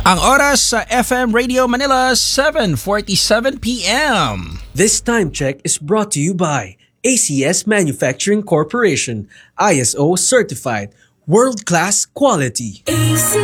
Ang oras sa FM Radio Manila, 7:47 p.m. This time check is brought to you by ACS Manufacturing Corporation, ISO certified, world-class quality.